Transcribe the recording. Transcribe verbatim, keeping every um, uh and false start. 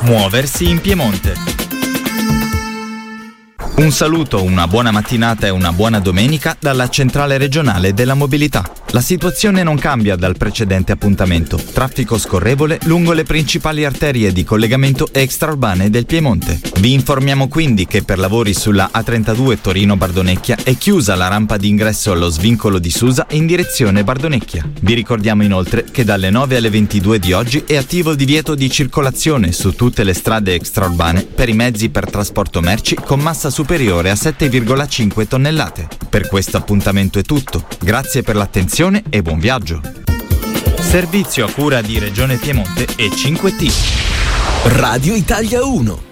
Muoversi in Piemonte. Un saluto, una buona mattinata e una buona domenica dalla Centrale Regionale della Mobilità. La situazione non cambia dal precedente appuntamento. Traffico scorrevole lungo le principali arterie di collegamento extraurbane del Piemonte. Vi informiamo quindi che per lavori sulla A trentadue Torino-Bardonecchia è chiusa la rampa di ingresso allo svincolo di Susa in direzione Bardonecchia. Vi ricordiamo inoltre che dalle nove alle ventidue di oggi è attivo il divieto di circolazione su tutte le strade extraurbane per i mezzi per trasporto merci con massa superiore a sette virgola cinque tonnellate. Per questo appuntamento è tutto. Grazie per l'attenzione e buon viaggio. Servizio a cura di Regione Piemonte e cinque T. Radio Italia uno.